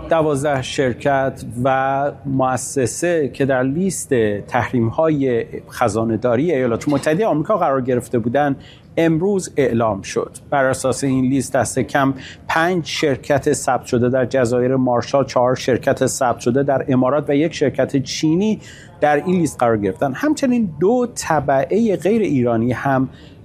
12 شرکت و مؤسسه که در لیست تحریم‌های خزانه‌داری ایالات متحده آمریکا قرار گرفته بودند امروز اعلام شد. بر اساس این لیست دست کم 5 شرکت ثبت شده در جزایر مارشال، 4 شرکت ثبت شده در امارات و 1 شرکت چینی در این لیست قرار گرفتن. همچنین 2 تبعه غیر ایرانی هم